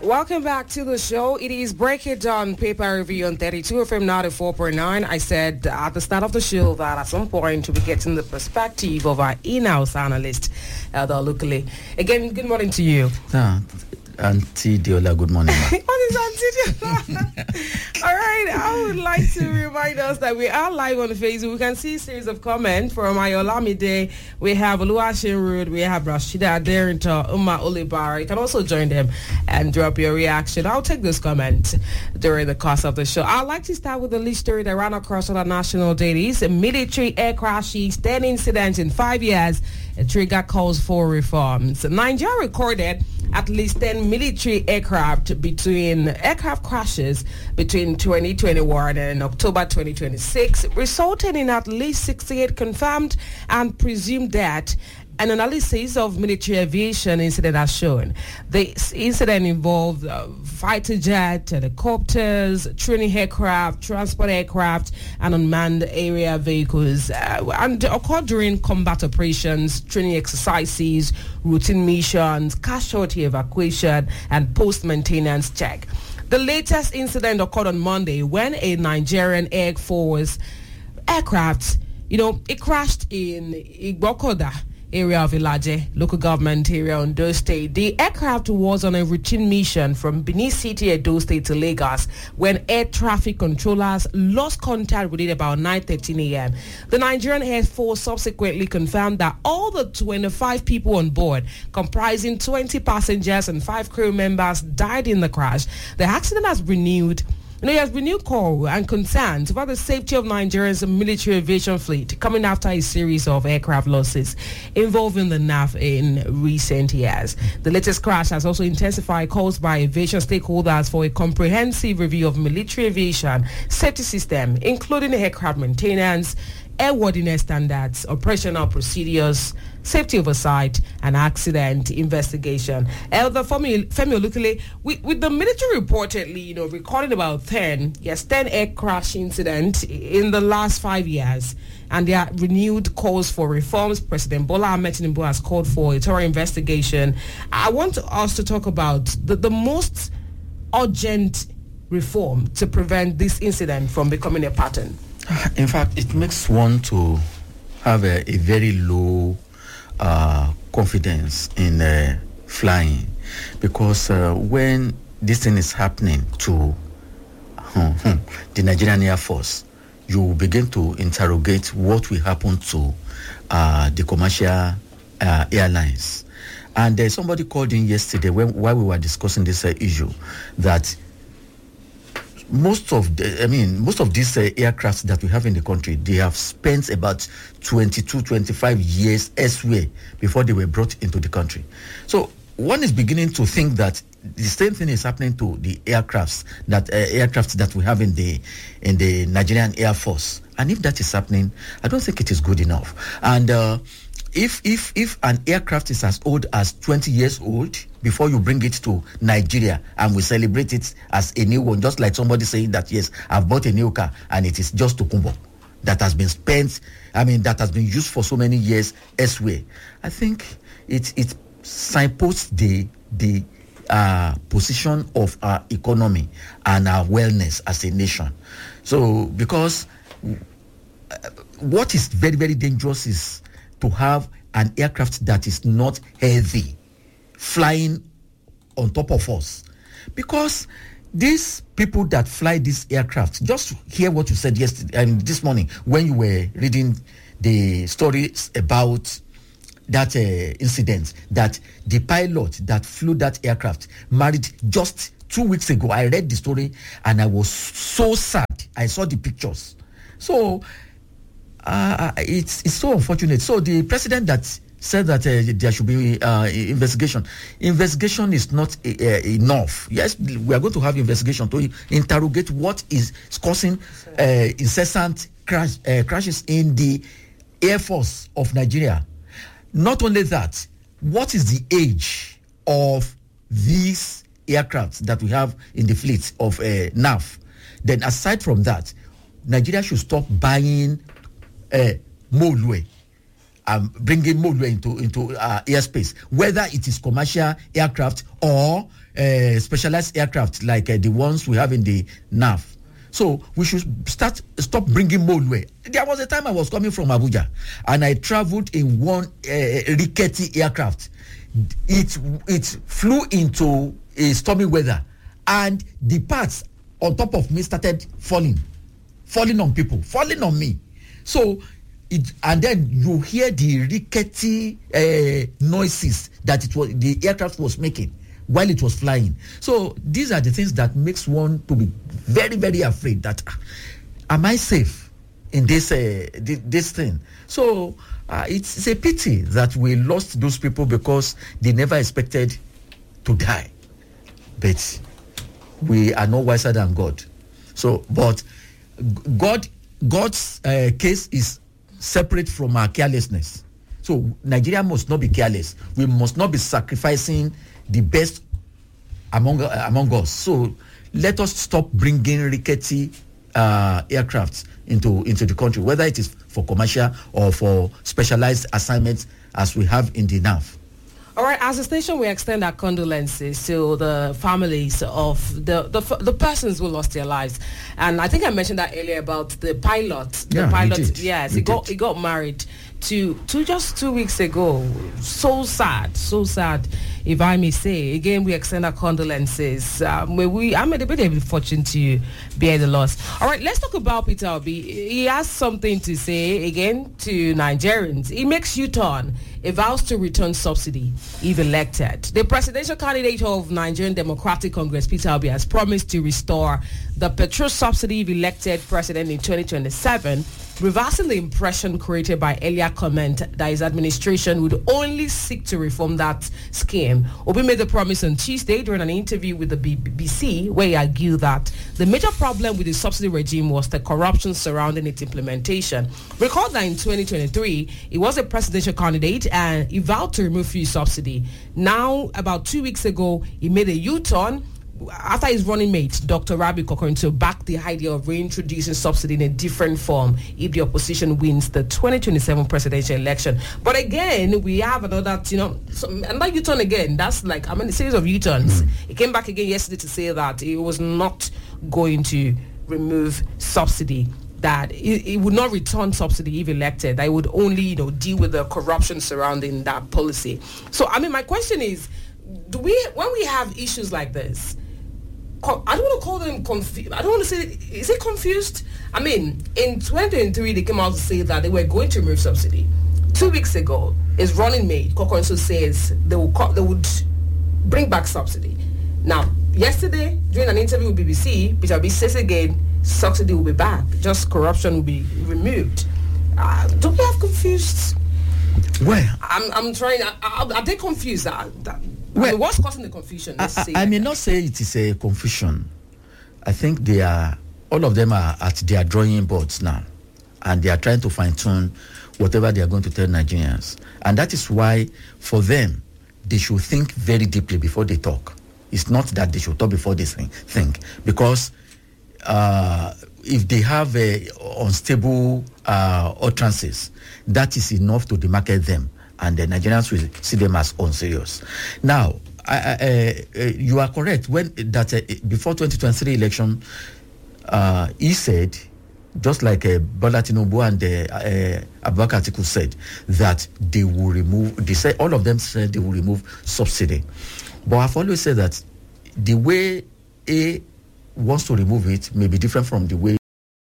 Welcome back to the show. It is Break It Down Paper Review on 32 FM 94.9. I said at the start of the show that at some point we'll be getting the perspective of our in-house analyst, Elder Olukule. Again, good morning to you. Auntie Diola, good morning. What is Auntie Diola? All right, I would like to remind us that we are live on Facebook. We can see a series of comments from Ayolamide. We have Oluwaseun Road. We have Rashida Aderinto, Uma Olibara. You can also join them and drop your reaction. I'll take this comment during the course of the show. I'd like to start with the lead story that ran across other national dailies. A military air crashes, 10 incidents in 5 years. A trigger calls for reforms. Nigeria recorded at least 10 military aircraft crashes between 2021 and October 2026, resulting in at least 68 confirmed and presumed death. An analysis of military aviation incident has shown. This incident involved fighter jet, helicopters, training aircraft, transport aircraft, and unmanned area vehicles, and occurred during combat operations, training exercises, routine missions, casualty evacuation, and post-maintenance check. The latest incident occurred on Monday when a Nigerian Air Force aircraft, it crashed in Igbokoda area of Ilaje, local government area, Ondo State. The aircraft was on a routine mission from Benin City, Edo State to Lagos when air traffic controllers lost contact with it about 9:13 a.m. The Nigerian Air Force subsequently confirmed that all the 25 people on board, comprising 20 passengers and 5 crew members, died in the crash. The accident has renewed call and concerns about the safety of Nigeria's military aviation fleet coming after a series of aircraft losses involving the NAF in recent years. The latest crash has also intensified calls by aviation stakeholders for a comprehensive review of military aviation safety system, including aircraft maintenance, airworthiness standards, operational procedures, safety oversight, and accident investigation. Elder Femi Olukule, with the military reportedly, recording about 10 air crash incidents in the last 5 years, and there are renewed calls for reforms. President Bola Ahmed Tinubu has called for a thorough investigation. I want us to talk about the most urgent reform to prevent this incident from becoming a pattern. In fact, it makes one to have a very low confidence in flying, because when this thing is happening to the Nigerian Air Force, you begin to interrogate what will happen to the commercial airlines. And somebody called in yesterday while we were discussing this issue that most of these aircrafts that we have in the country, they have spent about 22-25 years elsewhere before they were brought into the country. So one is beginning to think that the same thing is happening to the aircrafts that we have in the Nigerian Air Force. And if that is happening, I don't think it is good enough. And if an aircraft is as old as 20 years old before you bring it to Nigeria and we celebrate it as a new one, just like somebody saying that, yes, I've bought a new car and it is just Tokumbo that has been that has been used for so many years elsewhere. I think it signposts the position of our economy and our wellness as a nation. So, because what is very, very dangerous is to have an aircraft that is not heavy flying on top of us. Because these people that fly these aircraft, just hear what you said yesterday and this morning when you were reading the stories about that incident, that the pilot that flew that aircraft married just 2 weeks ago. I read the story and I was so sad. I saw the pictures. So it's so unfortunate. So the president that said that there should be investigation. Investigation is not enough. Yes, we are going to have investigation to interrogate what is causing incessant crashes in the Air Force of Nigeria. Not only that, what is the age of these aircraft that we have in the fleet of NAF? Then aside from that, Nigeria should stop buying Molue bringing Molue into airspace, whether it is commercial aircraft or specialized aircraft like the ones we have in the NAV. So we should stop bringing Molue. There was a time I was coming from Abuja and I traveled in one rickety aircraft. It flew into a stormy weather and the parts on top of me started falling on people, falling on me. So and then you hear the rickety noises that the aircraft was making while it was flying. So these are the things that makes one to be very, very afraid that am I safe in this thing? So it's a pity that we lost those people because they never expected to die. But we are no wiser than God. So, but God's case is separate from our carelessness. So Nigeria must not be careless. We must not be sacrificing the best among us. So let us stop bringing rickety aircrafts into the country, whether it is for commercial or for specialized assignments as we have in the NAV. All right, as a station, we extend our condolences to the families of the persons who lost their lives. And I think I mentioned that earlier about the pilot. The pilot, yes, he got married just 2 weeks ago. So sad, if I may say. Again, we extend our condolences. I'm a bit fortunate to bear the loss. All right, let's talk about Peter Obi. He has something to say again to Nigerians. He makes U-turn. He vows to return subsidy if elected. The presidential candidate of Nigerian Democratic Congress, Peter Obi, has promised to restore the petrol subsidy if elected president in 2027, reversing the impression created by earlier comment that his administration would only seek to reform that scheme. Obi made the promise on Tuesday during an interview with the BBC, where he argued that the major problem with the subsidy regime was the corruption surrounding its implementation. Recall that in 2023, he was a presidential candidate and he vowed to remove fuel subsidy. Now, about 2 weeks ago, he made a U-turn after his running mate, Dr. Rabi Kokorin, to back the idea of reintroducing subsidy in a different form if the opposition wins the 2027 presidential election. But again, we have another U-turn again. That's like, a series of U-turns. He came back again yesterday to say that he was not going to remove subsidy, that he would not return subsidy if elected, that he would only, deal with the corruption surrounding that policy. So, my question is, when we have issues like this, I don't want to call them confused. I don't want to say, is it confused? In 2023, they came out to say that they were going to remove subsidy. 2 weeks ago, his running mate, Kokorinso, says they would bring back subsidy. Now, yesterday, during an interview with BBC, Peter Obi says again, subsidy will be back. Just corruption will be removed. Don't we have confused? Well, I'm trying. Are they confused? What's causing the confusion? I may not say it is a confusion. I think all of them are at their drawing boards now, and they are trying to fine-tune whatever they are going to tell Nigerians. And that is why, for them, they should think very deeply before they talk. It's not that they should talk before they think. Because if they have unstable utterances, that is enough to demarcate them, and the Nigerians will see them as unserious. Now, you are correct when before 2023 election, he said, just like Bola Tinubu and Abubakar Atiku said, that they will remove. All of them said they will remove subsidy. But I've always said that the way A wants to remove it may be different from the way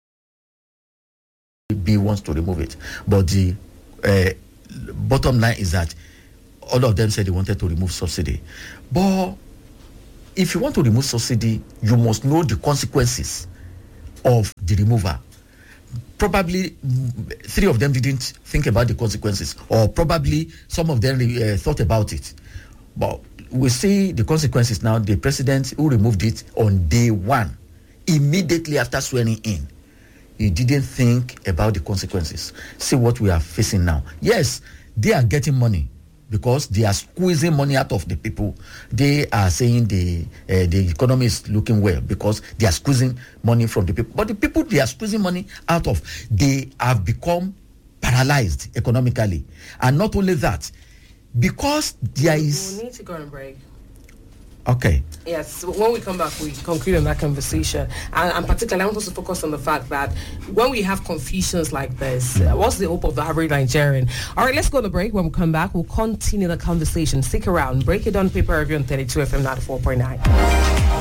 B wants to remove it. But the bottom line is that all of them said they wanted to remove subsidy. But if you want to remove subsidy, you must know the consequences of the removal. Probably 3 of them didn't think about the consequences, or probably some of them thought about it. But we see the consequences now. The president who removed it on day 1, immediately after swearing in, he didn't think about the consequences. See what we are facing now. Yes, they are getting money because they are squeezing money out of the people. They are saying the economy is looking well because they are squeezing money from the people. But the people they are squeezing money out of, they have become paralyzed economically. And not only that, because there is... We need to go on break. Okay. Yes, when we come back, we conclude on that conversation. And particularly, I want us to focus on the fact that when we have confusions like this, what's the hope of the average Nigerian? All right, let's go on the break. When we come back, we'll continue the conversation. Stick around. Break it down, paper review on 32 FM 94.9.